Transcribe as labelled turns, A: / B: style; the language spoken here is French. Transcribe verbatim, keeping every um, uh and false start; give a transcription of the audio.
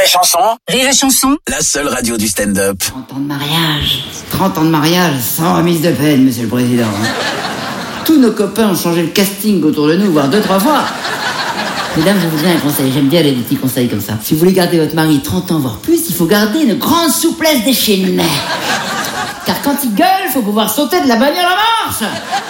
A: chanson.
B: Rire et chanson.
A: La seule radio du stand-up.
C: trente ans de mariage. trente ans de mariage sans remise de peine, monsieur le président. Tous nos copains ont changé le casting autour de nous, voire deux, trois fois. Mesdames, je vous donne un conseil. J'aime bien les petits conseils comme ça. Si vous voulez garder votre mari trente ans, voire plus, il faut garder une grande souplesse des chaînes. Car quand il gueule, faut pouvoir sauter de la bagnole en marche.